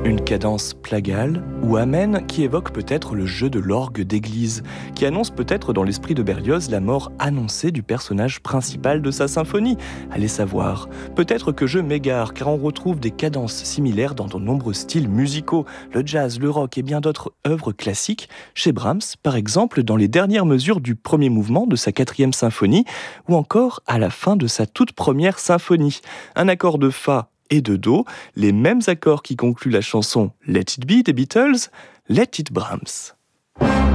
Une cadence plagale ou amène qui évoque peut-être le jeu de l'orgue d'église, qui annonce peut-être dans l'esprit de Berlioz la mort annoncée du personnage principal de sa symphonie. Allez savoir. Peut-être que je m'égare, car on retrouve des cadences similaires dans de nombreux styles musicaux, le jazz, le rock et bien d'autres œuvres classiques. Chez Brahms, par exemple, dans les dernières mesures du premier mouvement de sa 4e symphonie, ou encore à la fin de sa toute première symphonie. Un accord de Fa et de Do, les mêmes accords qui concluent la chanson Let It Be des Beatles, Let It Brahms.